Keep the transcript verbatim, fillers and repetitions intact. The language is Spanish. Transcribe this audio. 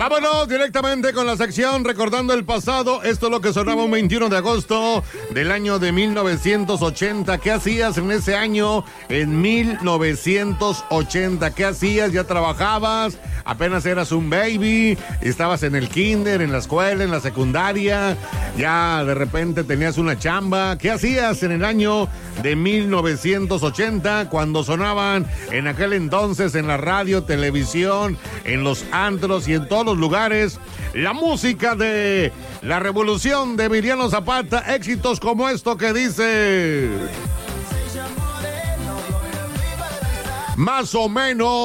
Vámonos directamente con la sección Recordando el Pasado. Esto es lo que sonaba un veintiuno de agosto del año de mil novecientos ochenta. ¿Qué hacías en ese año? En mil novecientos ochenta. ¿Qué hacías? ¿Ya trabajabas? ¿Apenas eras un baby? ¿Estabas en el kinder, en la escuela, en la secundaria? ¿Ya de repente tenías una chamba? ¿Qué hacías en el año de mil novecientos ochenta cuando sonaban en aquel entonces en la radio, televisión, en los antros y en todos los lugares la música de la revolución de Emiliano Zapata? Éxitos como esto que dice más o menos.